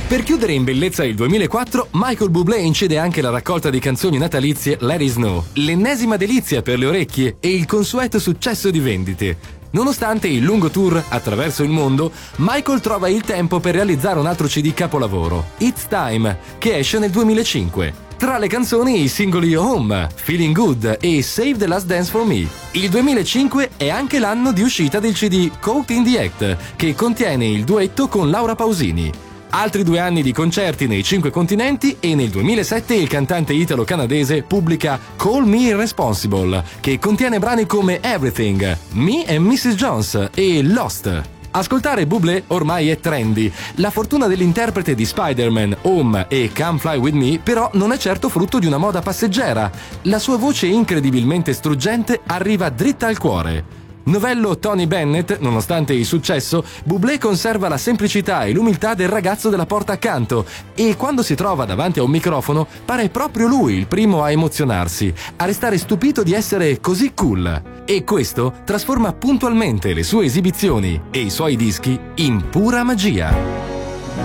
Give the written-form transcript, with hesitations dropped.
Per chiudere in bellezza il 2004, Michael Bublé incide anche la raccolta di canzoni natalizie Let It Snow, l'ennesima delizia per le orecchie e il consueto successo di vendite. Nonostante il lungo tour attraverso il mondo, Michael trova il tempo per realizzare un altro CD capolavoro, It's Time, che esce nel 2005. Tra le canzoni i singoli Home, Feeling Good e Save the Last Dance for Me. Il 2005 è anche l'anno di uscita del CD Caught in the Act, che contiene il duetto con Laura Pausini. Altri 2 anni di concerti nei 5 continenti e nel 2007 il cantante italo-canadese pubblica Call Me Irresponsible, che contiene brani come Everything, Me and Mrs. Jones e Lost. Ascoltare Bublé ormai è trendy. La fortuna dell'interprete di Spider-Man, Home e Come Fly With Me però non è certo frutto di una moda passeggera. La sua voce incredibilmente struggente arriva dritta al cuore. Novello Tony Bennett, nonostante il successo, Bublé conserva la semplicità e l'umiltà del ragazzo della porta accanto e quando si trova davanti a un microfono pare proprio lui il primo a emozionarsi, a restare stupito di essere così cool. E questo trasforma puntualmente le sue esibizioni e i suoi dischi in pura magia.